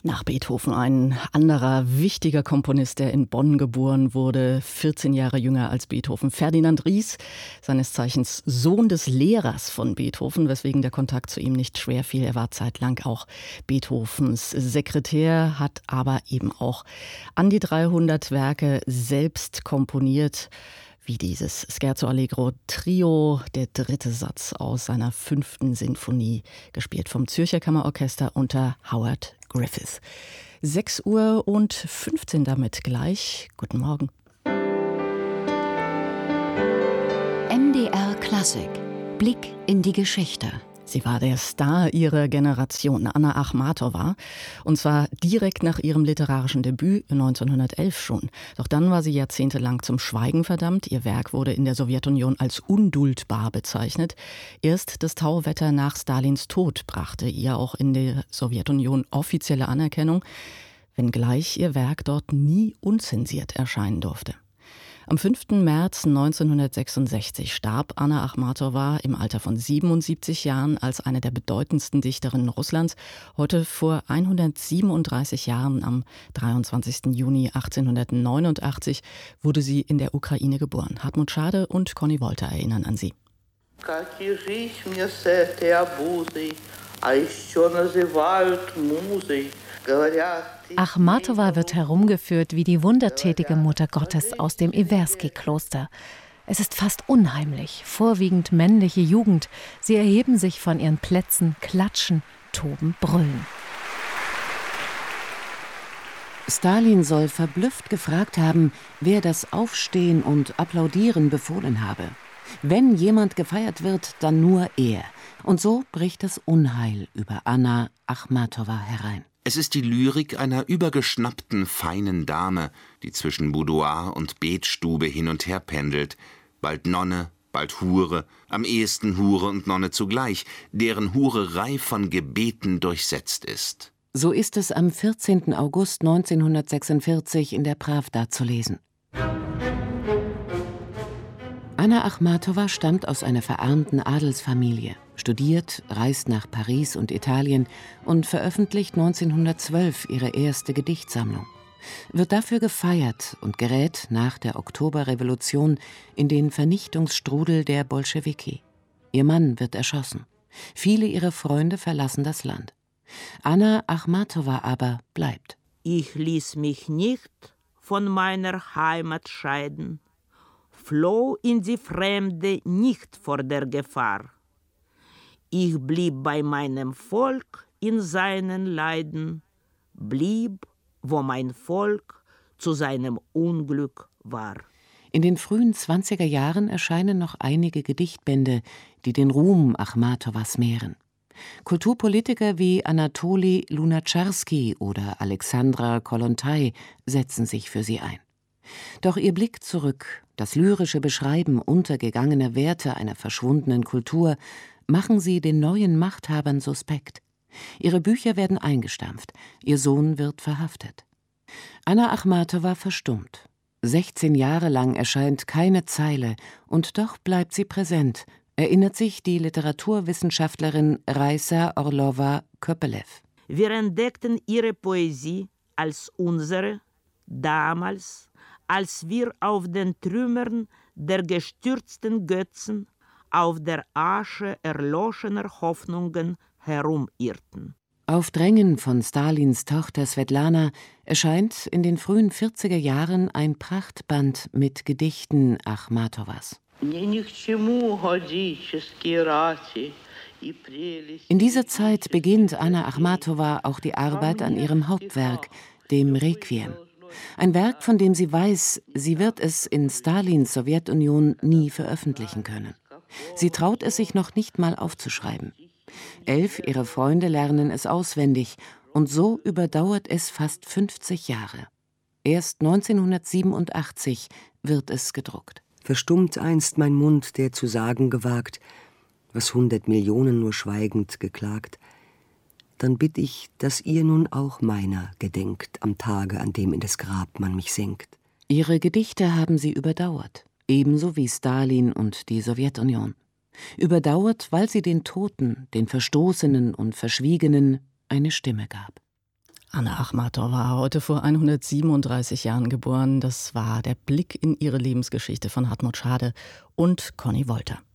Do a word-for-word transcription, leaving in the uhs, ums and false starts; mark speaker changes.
Speaker 1: Nach Beethoven ein anderer wichtiger Komponist, der in Bonn geboren wurde, vierzehn Jahre jünger als Beethoven. Ferdinand Ries, seines Zeichens Sohn des Lehrers von Beethoven, weswegen der Kontakt zu ihm nicht schwer fiel. Er war zeitlang auch Beethovens Sekretär, hat aber eben auch an die dreihundert Werke selbst komponiert, wie dieses Scherzo Allegro Trio, der dritte Satz aus seiner fünften Sinfonie, gespielt vom Zürcher Kammerorchester unter Howard Griffith. sechs Uhr und fünfzehn damit gleich. Guten Morgen.
Speaker 2: M D R Klassik. Blick in die Geschichte.
Speaker 1: Sie war der Star ihrer Generation, Anna Achmatowa, und zwar direkt nach ihrem literarischen Debüt neunzehnhundertelf schon. Doch dann war sie jahrzehntelang zum Schweigen verdammt. Ihr Werk wurde in der Sowjetunion als unduldbar bezeichnet. Erst das Tauwetter nach Stalins Tod brachte ihr auch in der Sowjetunion offizielle Anerkennung, wenngleich ihr Werk dort nie unzensiert erscheinen durfte. Am fünften März neunzehnhundertsechsundsechzig starb Anna Achmatowa im Alter von siebenundsiebzig Jahren als eine der bedeutendsten Dichterinnen Russlands. Heute vor hundertsiebenunddreißig Jahren, am dreiundzwanzigsten Juni achtzehnhundertneunundachtzig, wurde sie in der Ukraine geboren. Hartmut Schade und Conny Wolter erinnern an sie.
Speaker 3: Achmatowa wird herumgeführt wie die wundertätige Mutter Gottes aus dem Iwerski-Kloster. Es ist fast unheimlich, vorwiegend männliche Jugend. Sie erheben sich von ihren Plätzen, klatschen, toben, brüllen.
Speaker 2: Stalin soll verblüfft gefragt haben, wer das Aufstehen und Applaudieren befohlen habe. Wenn jemand gefeiert wird, dann nur er. Und so bricht das Unheil über Anna Achmatowa herein.
Speaker 4: Es ist die Lyrik einer übergeschnappten, feinen Dame, die zwischen Boudoir und Betstube hin und her pendelt. Bald Nonne, bald Hure, am ehesten Hure und Nonne zugleich, deren Hurerei von Gebeten durchsetzt ist.
Speaker 2: So ist es am vierzehnten August neunzehnhundertsechsundvierzig in der Prawda zu lesen. Anna Achmatowa stammt aus einer verarmten Adelsfamilie, studiert, reist nach Paris und Italien und veröffentlicht neunzehnhundertzwölf ihre erste Gedichtsammlung. Wird dafür gefeiert und gerät nach der Oktoberrevolution in den Vernichtungsstrudel der Bolschewiki. Ihr Mann wird erschossen. Viele ihrer Freunde verlassen das Land. Anna Achmatowa aber bleibt.
Speaker 5: Ich ließ mich nicht von meiner Heimat scheiden, floh in die Fremde nicht vor der Gefahr. Ich blieb bei meinem Volk in seinen Leiden, blieb, wo mein Volk zu seinem Unglück war.
Speaker 2: In den frühen zwanziger Jahren erscheinen noch einige Gedichtbände, die den Ruhm Achmatowas mehren. Kulturpolitiker wie Anatoli Lunacharsky oder Alexandra Kollontai setzen sich für sie ein. Doch ihr Blick zurück, das lyrische Beschreiben untergegangener Werte einer verschwundenen Kultur, machen sie den neuen Machthabern suspekt. Ihre Bücher werden eingestampft, ihr Sohn wird verhaftet. Anna Achmatowa verstummt. sechzehn Jahre lang erscheint keine Zeile, und doch bleibt sie präsent, erinnert sich die Literaturwissenschaftlerin Raisa Orlova-Köpelew.
Speaker 5: Wir entdeckten ihre Poesie als unsere, damals, als wir auf den Trümmern der gestürzten Götzen, auf der Asche erloschener Hoffnungen herumirrten.
Speaker 2: Auf Drängen von Stalins Tochter Svetlana erscheint in den frühen vierziger Jahren ein Prachtband mit Gedichten Achmatowas. In dieser Zeit beginnt Anna Achmatowa auch die Arbeit an ihrem Hauptwerk, dem Requiem. Ein Werk, von dem sie weiß, sie wird es in Stalins Sowjetunion nie veröffentlichen können. Sie traut es sich noch nicht mal aufzuschreiben. Elf ihrer Freunde lernen es auswendig, und so überdauert es fast fünfzig Jahre. Erst neunzehnhundertsiebenundachtzig wird es gedruckt.
Speaker 6: Verstummt einst mein Mund, der zu sagen gewagt, was hundert Millionen nur schweigend geklagt, dann bitt ich, dass ihr nun auch meiner gedenkt am Tage, an dem in das Grab man mich senkt.
Speaker 2: Ihre Gedichte haben sie überdauert, ebenso wie Stalin und die Sowjetunion. Überdauert, weil sie den Toten, den Verstoßenen und Verschwiegenen eine Stimme gab.
Speaker 1: Anna Achmatowa, heute vor hundertsiebenunddreißig Jahren geboren. Das war der Blick in ihre Lebensgeschichte von Hartmut Schade und Conny Wolter.